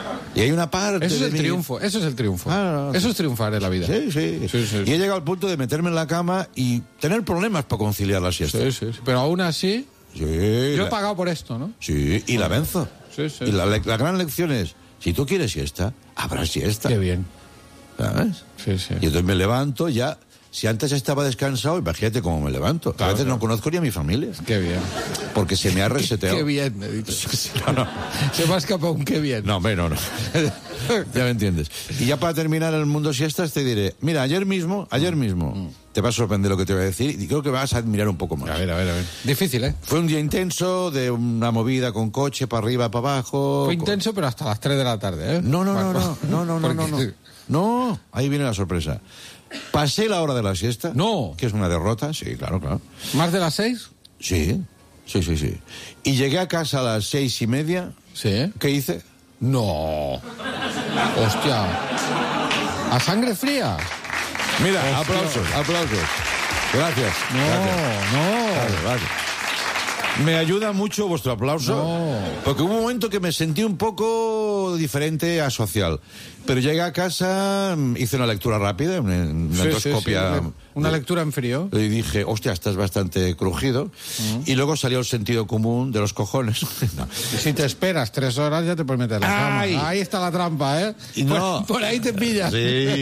Y hay una parte... Eso es el triunfo, eso es el triunfo. Eso es triunfar en la vida. Sí. Y he llegado al punto de meterme en la cama y tener problemas para conciliar la siesta. Sí. Pero aún así, Sí, yo he pagado por esto, ¿no? Sí, y la venzo. Sí. Y la gran lección es, si tú quieres siesta, habrá siesta. Qué bien. ¿Sabes? Sí. Y entonces me levanto ya... Si antes estaba descansado, imagínate cómo me levanto. A veces no conozco ni a mi familia. Qué bien. Porque se me ha reseteado. Qué bien, me dices. No. Se me ha escapado un qué bien. No, hombre, no. Ya me entiendes. Y ya para terminar el mundo siestas te diré, mira, ayer mismo, te va a sorprender lo que te voy a decir y creo que vas a admirar un poco más. A ver. Difícil, ¿eh? Fue un día intenso, de una movida con coche, para arriba, para abajo. Fue intenso, pero hasta las 3 de la tarde, ¿eh? No. Porque- No, ahí viene la sorpresa. Pasé la hora de la siesta. No. Que es una derrota, sí, claro. ¿Más de las 6? Sí. Y llegué a casa a las 6:30. Sí. ¿Qué hice? No. Hostia. ¿A sangre fría? Mira, Hostia. aplausos. Gracias. Gracias. Me ayuda mucho vuestro aplauso, porque hubo un momento que me sentí un poco diferente a social. Pero llegué a casa, hice una lectura rápida, una endoscopia. Una lectura en frío. Y dije, hostia, estás bastante crujido. Y luego salió el sentido común de los cojones. No. Y si te esperas 3 horas ya te puedes meter la cama. ¡Ay! Ahí está la trampa, ¿eh? Y no. Por ahí te pillas. Sí.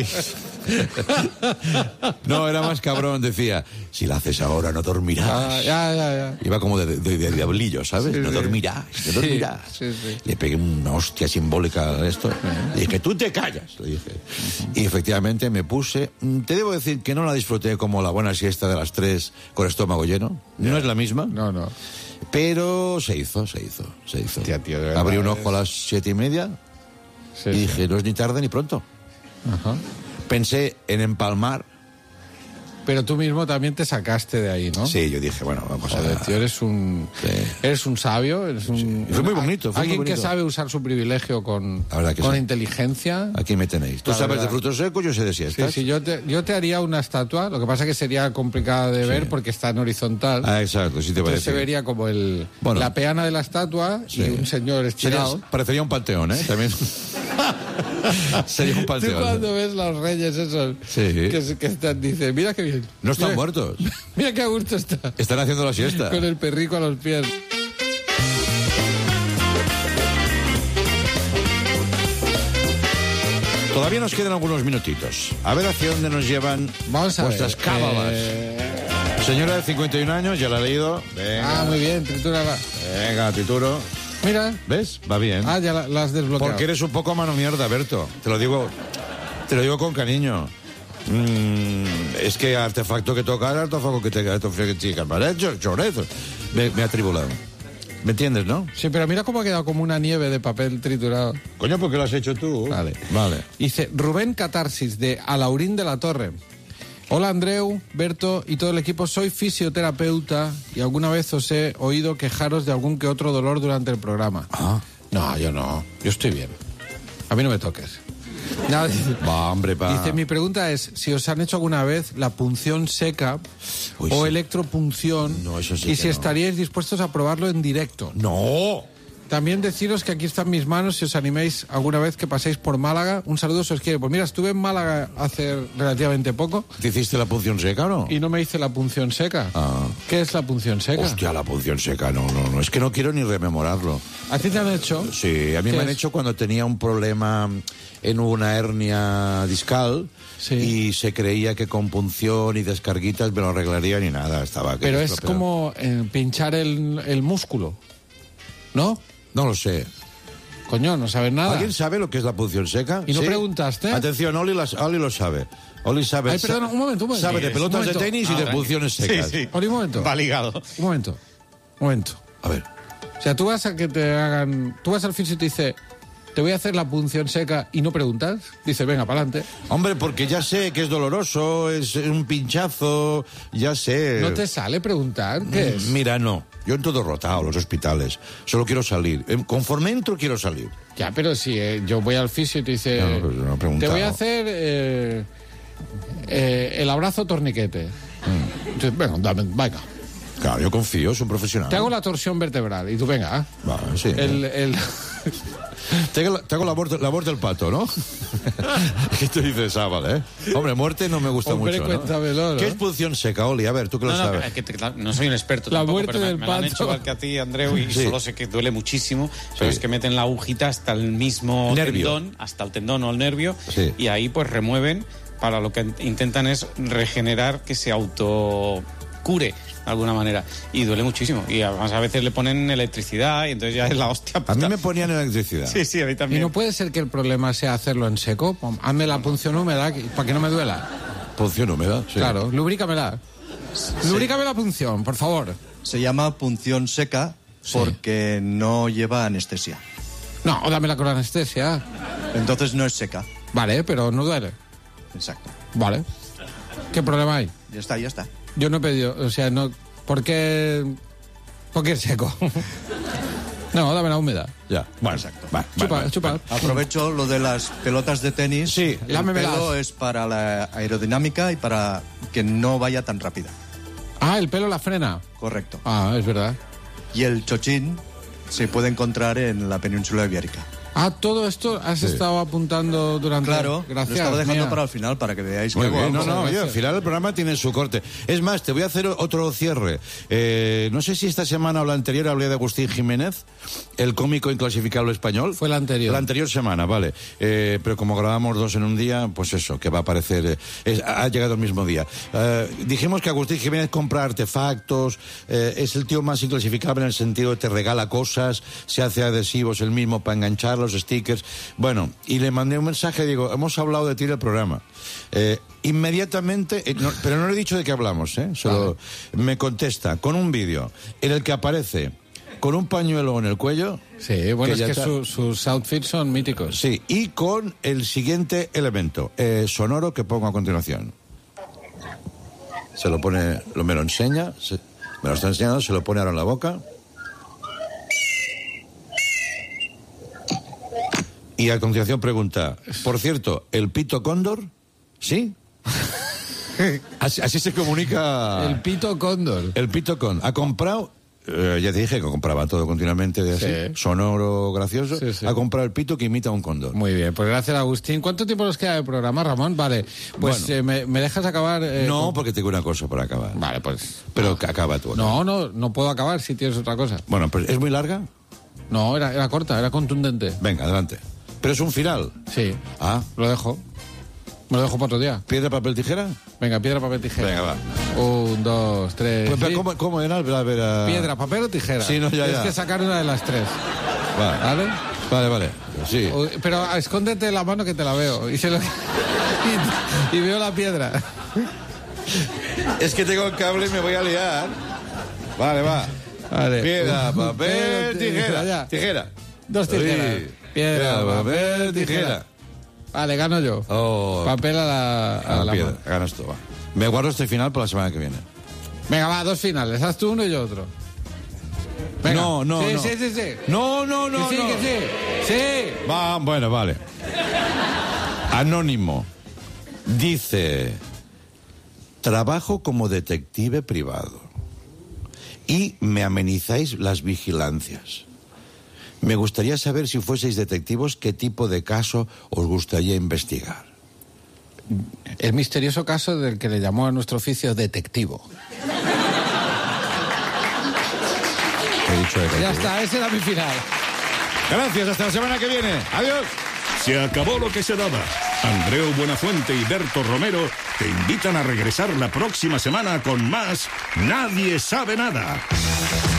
No, era más cabrón, decía, si la haces ahora no dormirás. Ya. Iba como de diablillo, ¿sabes? Sí, no sí. dormirás. Sí. Le pegué una hostia simbólica a esto. Le dije, tú te callas, le dije. Y efectivamente me puse. Te debo decir que no la disfruté como la buena siesta de las 3 con estómago lleno. No es la misma. No. Pero se hizo. Hostia, tío, de verdad, Abrí un ojo a las 7:30 Sí, y dije, no es ni tarde ni pronto. Ajá. Pensé en empalmar. Pero tú mismo también te sacaste de ahí, ¿no? Sí, yo dije, bueno, vamos a... Joder, tío, eres un sabio, eres un... Sí. Fue muy bonito, fue alguien muy bonito. que sabe usar su privilegio con La verdad que sí. inteligencia. Aquí me tenéis. Tú La sabes verdad. de frutos secos, yo sé de siestas. Sí, yo te haría una estatua, lo que pasa que sería complicada de ver porque está en horizontal. Ah, exacto, sí te Entonces parece. se vería como Bueno. la peana de la estatua y un señor estirado. Parecería un panteón, ¿eh? También. Sería un Tú panteón. cuando ves los reyes esos Sí. que están, dice, mira qué bien. No están Mira- muertos. Mira qué a gusto está. Están haciendo la siesta. Con el perrico a los pies. Todavía nos quedan algunos minutitos. A ver hacia dónde nos llevan Vamos a vuestras ver. cábalas. Señora de 51 años, ya la he leído. Venga, Muy bien, tritúrala. venga, tituro. Mira. ¿Ves? Va bien. Ya la has desbloqueado. Porque eres un poco mano mierda, Berto. Te lo digo con cariño. Es que artefacto que tocar, artefacto que te chica. Chorezo. Me ha tribulado. ¿Me entiendes, no? Sí, pero mira cómo ha quedado como una nieve de papel triturado. Coño, ¿por qué lo has hecho tú? Vale. Vale. Dice Rubén Catarsis, de Alaurín de la Torre. Hola Andreu, Berto y todo el equipo, soy fisioterapeuta y alguna vez os he oído quejaros de algún que otro dolor durante el programa. No, yo no, yo estoy bien. A mí no me toques. Nada, Va, hombre, dice, mi pregunta es si os han hecho alguna vez la punción seca Uy, o sí. electropunción No, eso sí y que si no. estaríais dispuestos a probarlo en directo. ¡No! También deciros que aquí están mis manos si os animéis alguna vez que paséis por Málaga. Un saludo si os quiere. Pues mira, estuve en Málaga hace relativamente poco ¿Te hiciste la punción seca o no? y no me hice la punción seca. ¿Qué es la punción seca? Hostia, la punción seca, no. Es que no quiero ni rememorarlo. ¿A ti te han hecho? Sí, a mí ¿Qué me han es? hecho cuando tenía un problema en una hernia discal Sí. y se creía que con punción y descarguitas me lo arreglarían y nada, estaba... Pero es estropeado. como pinchar el músculo, ¿no? No lo sé. Coño, no sabes nada. ¿Alguien sabe lo que es la punción seca? ¿Y no ¿Sí? preguntaste? Atención, Oli lo sabe. Oli sabe... Ay, perdona, un momento. Sabe de pelotas de tenis y de punciones secas. Oli, un momento. Va ligado. Un momento. A ver. O sea, tú vas a que te hagan... Tú vas al fisio y te dice, te voy a hacer la punción seca y no preguntas. Dice, venga, para adelante. Hombre, porque ya sé que es doloroso, es un pinchazo, ya sé... ¿No te sale preguntar? ¿Qué es? Mira, no. Yo entro derrotado a los hospitales. Solo quiero salir. Conforme entro, quiero salir. Ya, pero si yo voy al fisio y te dice, No, pues no he preguntado. te voy a hacer el abrazo torniquete. Entonces, venga. Claro, yo confío, soy un profesional. Te hago la torsión vertebral y tú, venga. Vale, sí. Te hago la muerte del pato, ¿no? Y tú dices, vale, ¿eh? Hombre, muerte no me gusta Hombre, mucho, ¿no? cuéntamelo, ¿no? ¿Qué es punción seca, Oli? A ver, tú que lo sabes. No soy un experto La tampoco, muerte pero del me lo han pato. hecho igual que a ti, Andreu, y Sí. solo sé que duele muchísimo. Pero Sí. es que meten la agujita hasta el mismo Nervio. tendón, hasta el tendón o el nervio, Sí. y ahí pues remueven, para lo que intentan es regenerar, que se autocure de alguna manera, y duele muchísimo, y además a veces le ponen electricidad y entonces ya es la hostia. A mí me ponían electricidad. Sí, sí, a mí Y también. no puede ser que el problema sea hacerlo en seco. Hazme la punción húmeda para que no me duela. Punción húmeda, sí. Claro, lubrícamela. Lubrícame la punción, por favor. Se llama punción seca porque no lleva anestesia. No, dámela con anestesia. Entonces no es seca. Vale, pero no duele. Exacto. Vale. ¿Qué problema hay? Ya está, ya está. Yo no he pedido, o sea, no... ¿Por qué es seco? No, dame la húmeda. Ya, bueno. Exacto. Chupa. Aprovecho lo de las pelotas de tenis. Sí, el lámemelas. pelo es para la aerodinámica y para que no vaya tan rápida. Ah, el pelo la frena. Correcto. Ah, es verdad. Y el chochín se puede encontrar en la península ibérica. Ah, todo esto has estado apuntando durante... Claro, Gracias. lo estaba dejando mía. para el final para que veáis que Muy hago bien, algo. no, oye, al final el programa tiene su corte. Es más, te voy a hacer otro cierre. No sé si esta semana o la anterior hablé de Agustín Jiménez, el cómico inclasificable español. Fue la anterior. La anterior semana, vale. Pero como grabamos dos en un día, pues eso, que va a aparecer... ha llegado el mismo día. Dijimos que Agustín Jiménez compra artefactos, es el tío más inclasificable en el sentido de te regala cosas, se hace adhesivos él mismo para enganchar los stickers. Bueno, y le mandé un mensaje, digo, hemos hablado de ti en el programa. Inmediatamente, pero no le he dicho de qué hablamos, solo me contesta con un vídeo en el que aparece con un pañuelo en el cuello. Sí, bueno, que es ya que sus outfits son míticos. Sí, y con el siguiente elemento sonoro que pongo a continuación. Se lo pone, me lo enseña, me lo está enseñando, se lo pone ahora en la boca. Y a continuación pregunta, por cierto, ¿el pito cóndor? ¿Sí? Así se comunica... El pito cóndor. El pito cóndor. Ha comprado... ya te dije que compraba todo continuamente de así, Sí. sonoro, gracioso. Sí. Ha comprado el pito que imita a un cóndor. Muy bien, pues gracias, Agustín. ¿Cuánto tiempo nos queda de programa, Ramón? Vale, pues Bueno. ¿me dejas acabar? No, porque tengo una cosa para acabar. Vale, pues... Pero que acaba tú. No puedo acabar si tienes otra cosa. Bueno, pues ¿es muy larga? No, era corta, era contundente. Venga, adelante. Pero es un final. Sí, Ah, lo dejo. Me lo dejo para otro día. ¿piedra, papel, tijera? Venga, piedra, papel, tijera. Venga, va. 1, 2, 3... Pues, pero ¿cómo era? A ver, Piedra, papel o tijera. Sí, no, ya. Tienes que sacar una de las tres. Vale. ¿Vale? Vale. Sí. Pero escóndete la mano que te la veo. Y veo la piedra. Es que tengo el cable y me voy a liar. Vale, va. Vale. Piedra, papel, tijera. Ya. Tijera. 2 tijeras. Sí. Piedra, papel, tijera. Vale, gano yo. Oh, Papel a a la la piedra. mano. Ganas tú, va. Me guardo este final para la semana que viene. Venga, va, 2 finales. Haz tú uno y yo otro. Venga. No. Sí. No. Que sí, no. que sí. Sí. Va, bueno, vale. Anónimo. Dice, trabajo como detective privado y me amenizáis las vigilancias. Me gustaría saber, si fueseis detectivos, qué tipo de caso os gustaría investigar. El misterioso caso del que le llamó a nuestro oficio detectivo. He dicho detective. Ya está, ese era mi final. Gracias, hasta la semana que viene. Adiós. Se acabó lo que se daba. Andreu Buenafuente y Berto Romero te invitan a regresar la próxima semana con más Nadie sabe nada.